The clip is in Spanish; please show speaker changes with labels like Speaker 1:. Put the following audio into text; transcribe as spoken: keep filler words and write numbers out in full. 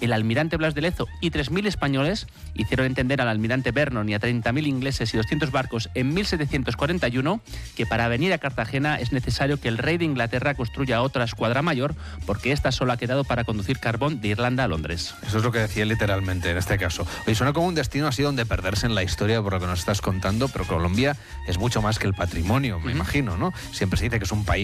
Speaker 1: el almirante Blas de Lezo y tres mil españoles hicieron entender al almirante Vernon y a treinta mil ingleses y doscientos barcos en mil setecientos cuarenta y uno que para venir a Cartagena es necesario que el rey de Inglaterra construya otra escuadra mayor, porque esta solo ha quedado para conducir carbón de Irlanda a Londres.
Speaker 2: Eso es lo que decía literalmente en este caso. Oye, suena como un destino así donde perderse en la historia por lo que nos estás contando, pero Colombia es mucho más que el patrimonio, me uh-huh. imagino, ¿no? Siempre se dice que es un país